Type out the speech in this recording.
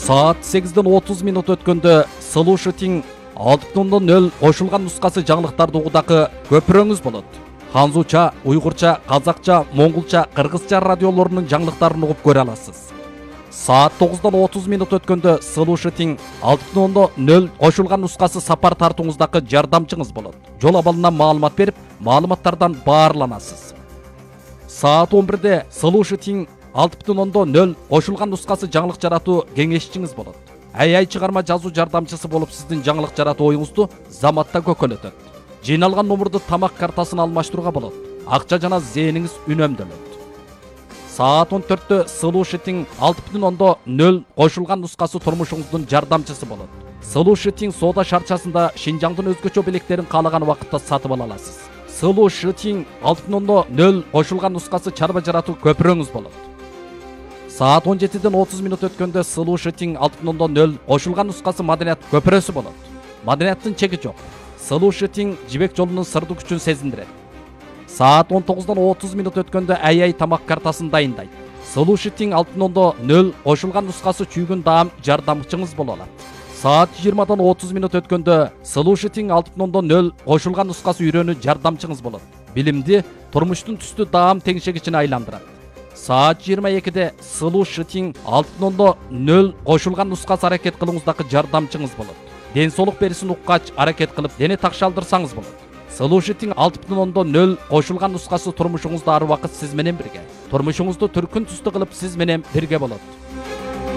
Saat 8:30 өткөндө Слушатиң 6.0 кошулган нускасы жаңылыктарды угудагы көпүрөңүз болот. Ханзуча, уйгурча, казакча, моңгулча, кыргызча радиолорунун жаңылыктарын угуп көрө аласыз. Saat 9:30 өткөндө Слушатиң 6.0 кошулган нускасы сапар тартууңуздагы жардамчыңыз болот. Жол абалынан маалымат берип, маалыматтардан баарланасыз. Saat 11-де Слушатиң 6.0 кошулган нускасы жаңылык жаратуу кеңешчиңиз болот. Ай чыгарма жазуу жардамчысы болуп сиздин жаңылык жаратуу оюңузду заматта көкөлөтөт. Жыйналган номурду тамак картасына алмаштырууга болот. Акча жана зээниңиз үнөмдөлөт. Saat 14-тө Слушатиң 6.0 кошулган нускасы турмушуңуздун жардамчысы болот. Слушатиң соода шарчасында Шинжаңдын өзгөчө белектерин каалаган убакытта сатып ала аласыз. Слушатиң 6.0 кошулган нускасы чарба жаратуу көпүрөңүз болот. Saat 17:30 өткөндө Слушатиң 6.0 кошулган нускасы маданият көпүрөсү болот. Маданияттын чеги жок. Слушатиң жибек жолунун сырдуу күчүн сезиндирет. Saat 19:30 өткөндө ай тамак картасын дайындайт. Слушатиң 6.0 кошулган нускасы чүйгүн даам жардамчыңыз боло алат. Saat 20:30 өткөндө Слушатиң 6.0 кошулган нускасы үйрөнүү жардамчыңыз болот. Билимди турмуштун түстүү даам теңшегичине айландырат. Saat 22-де Слушатиң 6.0 кошулган нускасы аракет кылууңуздагы жардамчыңыз болот. Ден соолук берисин уккач аракет кылып дене такшалдырсаңыз болот. Слушатиң 6.0 кошулган нускасы турмушуңузда ар убакыт сиз менен бирге. Турмушуңузду түркүн түстүү кылып сиз менен бирге болот.